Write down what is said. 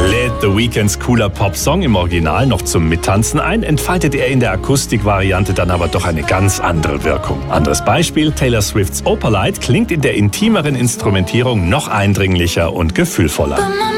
Lädt The Weeknds cooler Pop-Song im Original noch zum Mittanzen ein, entfaltet er in der Akustikvariante dann aber doch eine ganz andere Wirkung. Anderes Beispiel, Taylor Swifts Opalite klingt in der intimeren Instrumentierung noch eindringlicher und gefühlvoller.